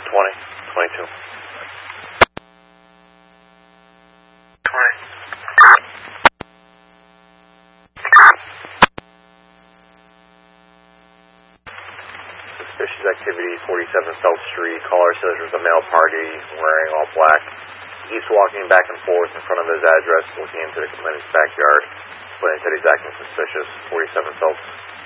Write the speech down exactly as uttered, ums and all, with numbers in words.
twenty, twenty-two. Suspicious activity, forty-seven South Street. Caller says there's a male party wearing all black. He's walking back and forth in front of his address, looking into the complainant's backyard. Complainant said he's acting suspicious. forty-seven South